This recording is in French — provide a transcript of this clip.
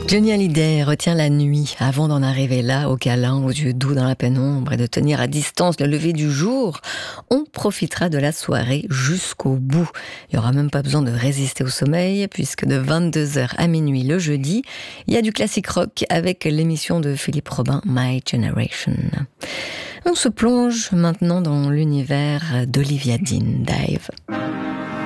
Johnny Hallyday retient la nuit avant d'en arriver là, au câlin, aux yeux doux dans la pénombre et de tenir à distance le lever du jour. On profitera de la soirée jusqu'au bout. Il n'y aura même pas besoin de résister au sommeil puisque de 22h à minuit le jeudi, il y a du classique rock avec l'émission de Philippe Robin, My Generation. On se plonge maintenant dans l'univers d'Olivia Dean, Dive.